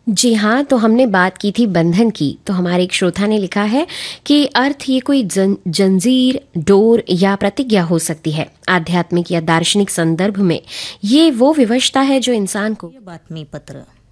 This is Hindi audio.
जी हाँ, तो हमने बात की थी बंधन की। तो हमारे एक श्रोता ने लिखा है कि अर्थ ये कोई जंजीर, डोर या प्रतिज्ञा हो सकती है। आध्यात्मिक या दार्शनिक संदर्भ में ये वो विवशता है जो इंसान को बातमीपत्र